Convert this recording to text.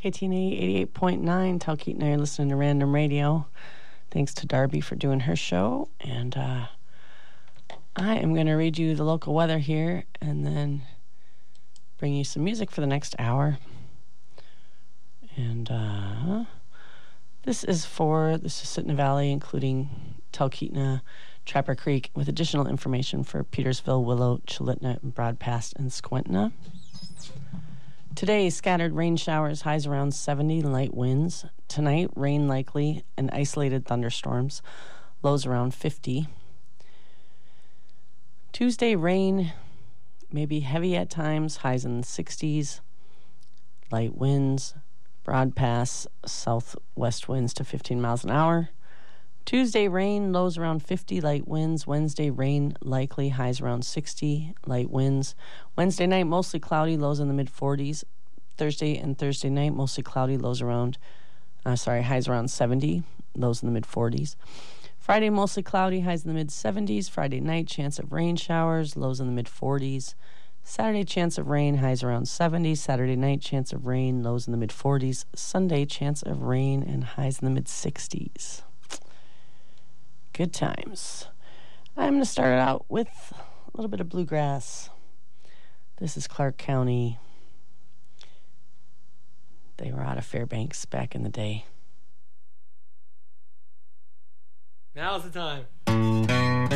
KTNA 88.9, Talkeetna, you're listening to Random Radio. Thanks to Darby for doing her show. And I am going to read you the local weather here and then bring you some music for the next hour. And this is Susitna Valley, including Talkeetna, Trapper Creek, with additional information for Petersville, Willow, Chulitna, Broadpass, and Squentna. Today, scattered rain showers, highs around 70, light winds. Tonight, rain likely and isolated thunderstorms, lows around 50. Tuesday, rain, maybe heavy at times, highs in the 60s, light winds, Broadpass, southwest winds to 15 miles an hour. Tuesday, rain, lows around 50, light winds. Wednesday, rain likely, highs around 60, light winds. Wednesday night, mostly cloudy, lows in the mid-40s. Thursday and Thursday night, mostly cloudy, highs around 70, lows in the mid-40s. Friday, mostly cloudy, highs in the mid-70s. Friday night, chance of rain showers, lows in the mid-40s. Saturday, chance of rain, highs around 70. Saturday night, chance of rain, lows in the mid-40s. Sunday, chance of rain and highs in the mid-60s. Good times. I'm going to start out with a little bit of bluegrass. This is Clark County. They were out of Fairbanks back in the day. Now's the time.